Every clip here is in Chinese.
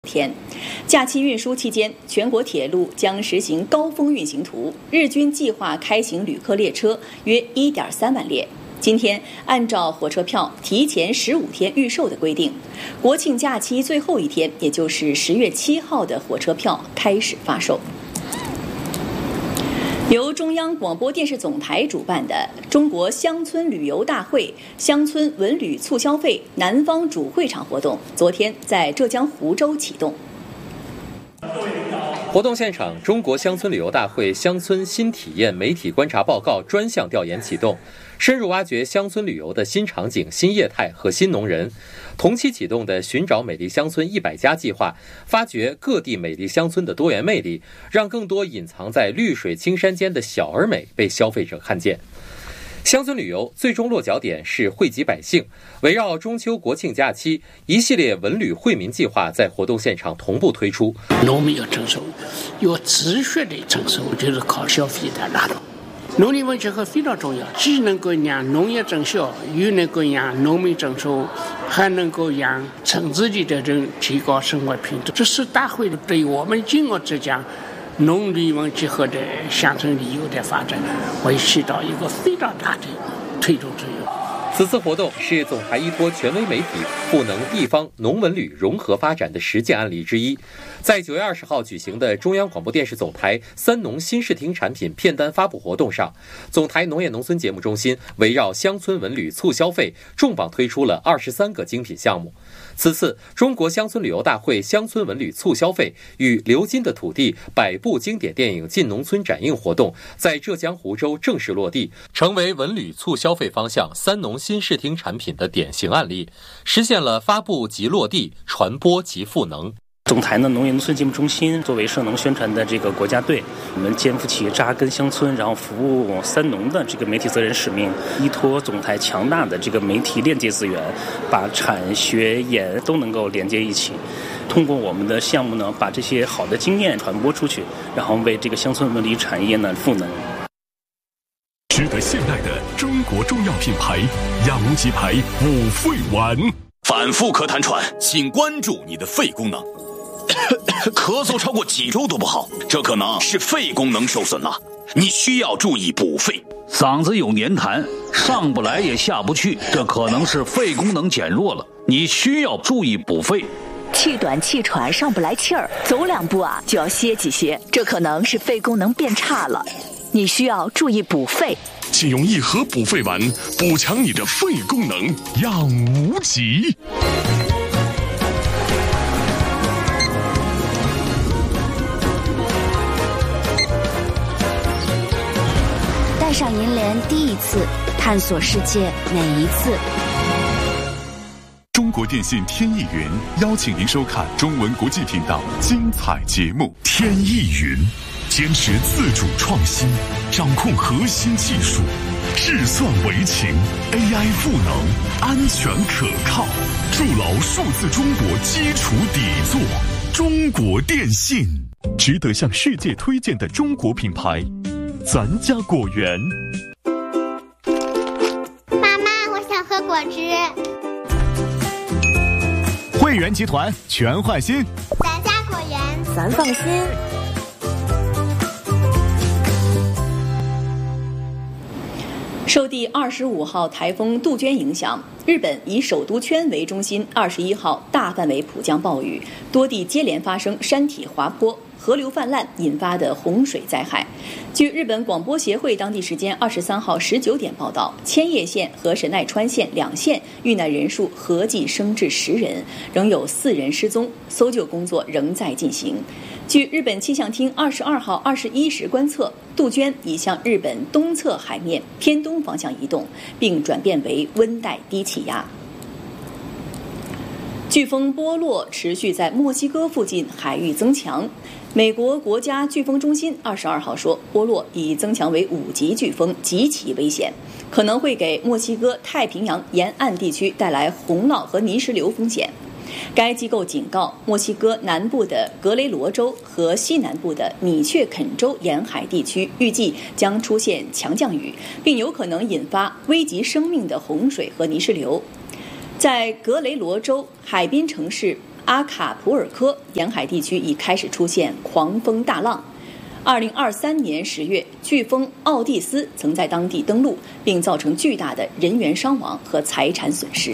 天。假期运输期间，全国铁路将实行高峰运行图，日均计划开行旅客列车约1.3万列。今天按照火车票提前15天预售的规定，国庆假期最后一天，也就是10月7号的火车票开始发售。由中央广播电视总台主办的中国乡村旅游大会乡村文旅促消费南方主会场活动，昨天在浙江湖州启动。 活动现场，中国乡村旅游大会乡村新体验媒体观察报告专项调研启动，深入挖掘乡村旅游的新场景、新业态和新农人。同期启动的寻找美丽乡村100家计划，发掘各地美丽乡村的多元魅力，让更多隐藏在绿水青山间的小而美被消费者看见。乡村旅游最终落脚点是惠及百姓，围绕中秋国庆假期，一系列文旅惠民计划在活动现场同步推出。 农民要征收，要持续的征收，就是靠消费的拉动。农林文结合非常重要，既能够让农业增效，又能够让农民增收，还能够让村子里的人提高生活品质。这是大会对我们今后浙江农林文结合的乡村旅游的发展会起到一个非常大的推动作用。 此次活动是总台依托权威媒体赋能地方农文旅融合发展的实践案例之一。在9月20号举行的中央广播电视总台三农新视听产品片单发布活动上，总台农业农村节目中心围绕乡村文旅促消费，重磅推出了23个精品项目。此次中国乡村旅游大会乡村文旅促消费与流金的土地100部经典电影进农村展映活动在浙江湖州正式落地，成为文旅促消费方向三农新视听产品的典型案例，实现了发布即落地，传播即赋能。 总台呢，农业农村节目中心作为涉农宣传的这个国家队，我们肩负起扎根乡村，然后服务三农的这个媒体责任使命，依托总台强大的这个媒体链接资源，把产学研都能够连接一起。通过我们的项目呢，把这些好的经验传播出去，然后为这个乡村文旅产业呢赋能。 值得信赖的中国中药品牌养鸡牌五肺丸。 反复咳痰喘，请关注你的肺功能。咳嗽超过几周都不好，这可能是肺功能受损了，你需要注意补肺。 嗓子有黏痰，上不来也下不去，这可能是肺功能减弱了，你需要注意补肺。 气短气喘，上不来气儿，走2步就要歇几歇，这可能是肺功能变差了，你需要注意补肺。 请用1盒补肺丸，补强你的肺功能，养无极。 带上银联第一次，探索世界每一次。 中国电信天翼云邀请您收看中文国际频道精彩节目。天翼云坚持自主创新，掌控核心技术，智算为情 ，AI 赋能，安全可靠，筑牢数字中国基础底座。中国电信，值得向世界推荐的中国品牌，咱家果园。 妈妈，我想喝果汁。 汇源集团全换新， 咱家果园， 咱放心。 受第25号台风杜鹃影响，日本以首都圈为中心，21号大范围普降暴雨，多地接连发生山体滑坡、河流泛滥引发的洪水灾害。据日本广播协会当地时间23号19点报道，千叶县和神奈川县2县遇难人数合计升至10人，仍有4人失踪，搜救工作仍在进行。据日本气象厅22号21时观测，杜鹃已向日本东侧海面偏东方向移动，并转变为温带低气压。飓风波洛持续在墨西哥附近海域增强。美国国家飓风中心22号说，波洛已增强为5级飓风，极其危险，可能会给墨西哥太平洋沿岸地区带来洪涝和泥石流风险。该机构警告，墨西哥南部的格雷罗州和西南部的米却肯州沿海地区预计将出现强降雨，并有可能引发危及生命的洪水和泥石流。在格雷罗州海滨城市阿卡普尔科沿海地区已开始出现狂风大浪。2023年10月，飓风奥蒂斯曾在当地登陆，并造成巨大的人员伤亡和财产损失。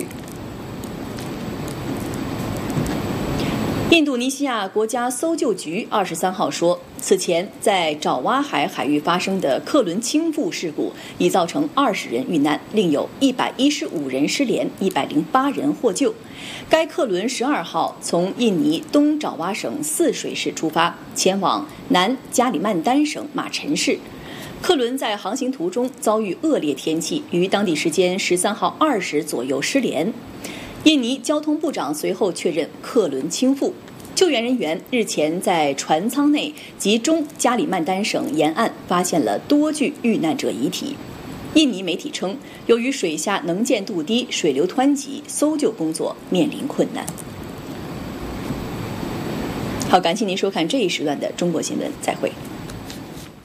印度尼西亚国家搜救局23号说，此前在爪哇海海域发生的客轮倾覆事故已造成20人遇难，另有115人失联，108人获救。该客轮12号从印尼东爪哇省泗水市出发，前往南加里曼丹省马陈市。客轮在航行途中遭遇恶劣天气，于当地时间13号20时左右失联。印尼交通部长随后确认客轮倾覆。救援人员日前在船舱内及中加里曼丹省沿岸发现了多具遇难者遗体。印尼媒体称，由于水下能见度低、水流湍急，搜救工作面临困难。好，感谢您收看这一时段的中国新闻，再会。